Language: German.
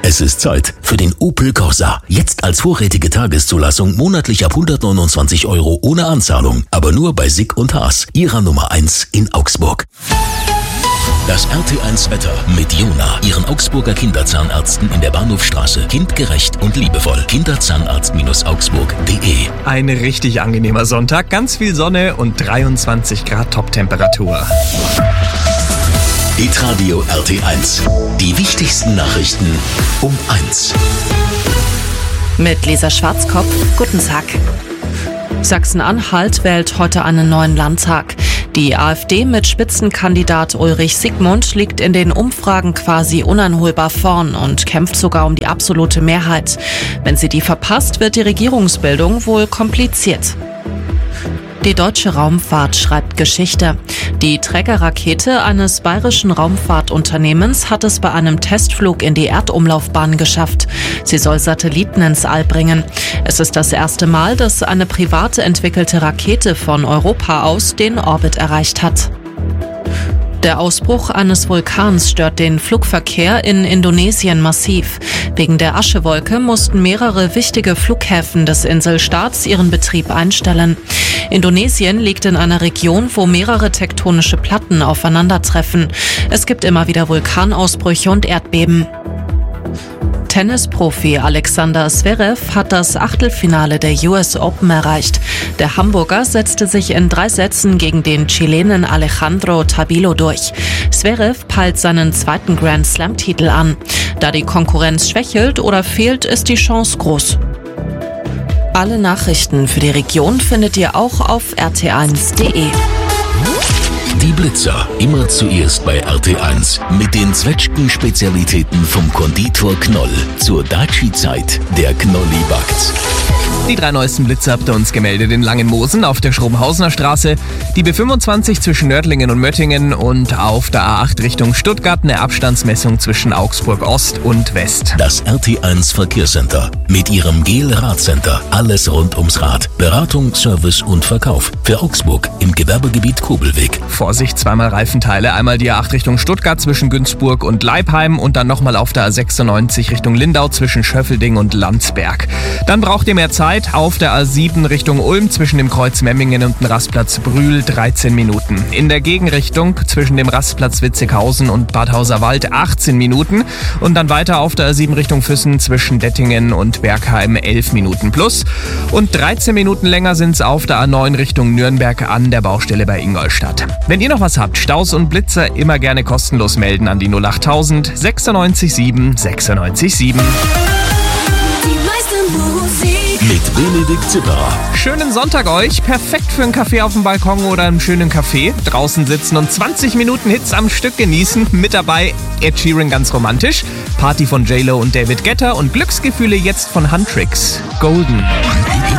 Es ist Zeit für den Opel Corsa. Jetzt als vorrätige Tageszulassung monatlich ab 129 € ohne Anzahlung. Aber nur bei Sick und Haas, ihrer Nummer 1 in Augsburg. Das RT1 Wetter mit Jona, ihren Augsburger Kinderzahnärzten in der Bahnhofstraße. Kindgerecht und liebevoll. Kinderzahnarztaugsburg.de. Ein richtig angenehmer Sonntag, ganz viel Sonne und 23 Grad Toptemperatur. Hitradio RT1. Die wichtigsten Nachrichten um 1. Mit Lisa Schwarzkopf, guten Tag. Sachsen-Anhalt wählt heute einen neuen Landtag. Die AfD mit Spitzenkandidat Ulrich Siegmund liegt in den Umfragen quasi uneinholbar vorn und kämpft sogar um die absolute Mehrheit. Wenn sie die verpasst, wird die Regierungsbildung wohl kompliziert. Die deutsche Raumfahrt schreibt Geschichte. Die Trägerrakete eines bayerischen Raumfahrtunternehmens hat es bei einem Testflug in die Erdumlaufbahn geschafft. Sie soll Satelliten ins All bringen. Es ist das erste Mal, dass eine privat entwickelte Rakete von Europa aus den Orbit erreicht hat. Der Ausbruch eines Vulkans stört den Flugverkehr in Indonesien massiv. Wegen der Aschewolke mussten mehrere wichtige Flughäfen des Inselstaats ihren Betrieb einstellen. Indonesien liegt in einer Region, wo mehrere tektonische Platten aufeinandertreffen. Es gibt immer wieder Vulkanausbrüche und Erdbeben. Tennisprofi Alexander Zverev hat das Achtelfinale der US Open erreicht. Der Hamburger setzte sich in 3 Sätzen gegen den Chilenen Alejandro Tabilo durch. Zverev peilt seinen 2. Grand Slam-Titel an. Da die Konkurrenz schwächelt oder fehlt, ist die Chance groß. Alle Nachrichten für die Region findet ihr auch auf rt1.de. Die Blitzer, immer zuerst bei RT1. Mit den Zwetschgen-Spezialitäten vom Konditor Knoll. Zur Daci-Zeit, der Knolli backt. Die 3 neuesten Blitze habt ihr uns gemeldet in Langenmosen auf der Schrobenhausener Straße, die B25 zwischen Nördlingen und Möttingen und auf der A8 Richtung Stuttgart eine Abstandsmessung zwischen Augsburg Ost und West. Das RT1 Verkehrscenter mit ihrem GEL-Radcenter. Alles rund ums Rad. Beratung, Service und Verkauf. Für Augsburg im Gewerbegebiet Kobelweg. Vorsicht, 2-mal Reifenteile. Einmal die A8 Richtung Stuttgart zwischen Günzburg und Leipheim und dann nochmal auf der A96 Richtung Lindau zwischen Schöffelding und Landsberg. Dann braucht ihr mehr Zeit. Auf der A7 Richtung Ulm zwischen dem Kreuz Memmingen und dem Rastplatz Brühl 13 Minuten. In der Gegenrichtung zwischen dem Rastplatz Witzighausen und Bad Hauserwald 18 Minuten. Und dann weiter auf der A7 Richtung Füssen zwischen Dettingen und Bergheim 11 Minuten plus. Und 13 Minuten länger sind es auf der A9 Richtung Nürnberg an der Baustelle bei Ingolstadt. Wenn ihr noch was habt, Staus und Blitzer, immer gerne kostenlos melden an die 08000 96 7 96 7. Mit Benedikt Zipperer. Schönen Sonntag euch. Perfekt für einen Kaffee auf dem Balkon oder einen schönen Café. Draußen sitzen und 20 Minuten Hits am Stück genießen. Mit dabei Ed Sheeran ganz romantisch. Party von J-Lo und David Guetta und Glücksgefühle jetzt von Huntrix. Golden.